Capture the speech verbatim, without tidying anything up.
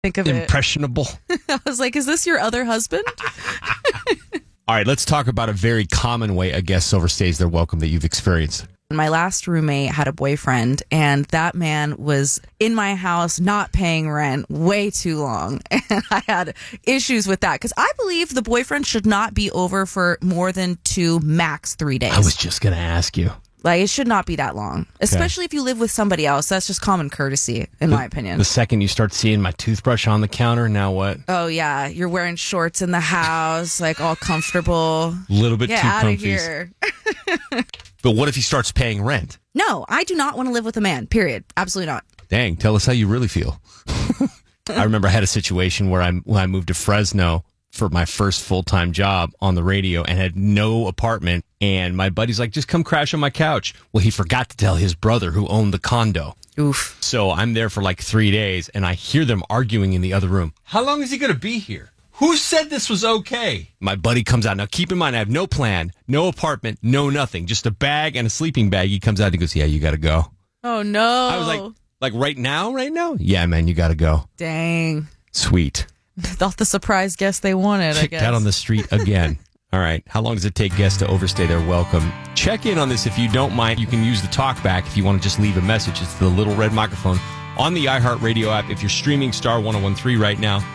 Think of it. Impressionable. I was like, is this your other husband? All right, let's talk about a very common way a guest overstays their welcome that you've experienced. My last roommate had a boyfriend, and that man was in my house not paying rent way too long. And I had issues with that because I believe the boyfriend should not be over for more than two, max three days. I was just going to ask you. Like, it should not be that long, especially if you live with somebody else. That's just common courtesy, in the, my opinion. The second you start seeing my toothbrush on the counter, now what? Oh, yeah. You're wearing shorts in the house, like all comfortable. A little bit Get too out of comfy. here. But what if he starts paying rent? No, I do not want to live with a man, period. Absolutely not. Dang, tell us how you really feel. I remember I had a situation where I, when I moved to Fresno for my first full-time job on the radio and had no apartment. And my buddy's like, just come crash on my couch. Well, he forgot to tell his brother who owned the condo. Oof. So I'm there for like three days and I hear them arguing in the other room. How long is he going to be here? Who said this was okay? My buddy comes out. Now, keep in mind, I have no plan, no apartment, no nothing. Just a bag and a sleeping bag. He comes out and he goes, yeah, you got to go. Oh, no. I was like, like right now, right now? Yeah, man, you got to go. Dang. Sweet. Not the surprise guest they wanted, I Kicked guess. out on the street again. All right. How long does it take guests to overstay their welcome? Check in on this if you don't mind. You can use the talkback if you want to just leave a message. It's the little red microphone on the iHeartRadio app. If you're streaming Star one oh one three right now,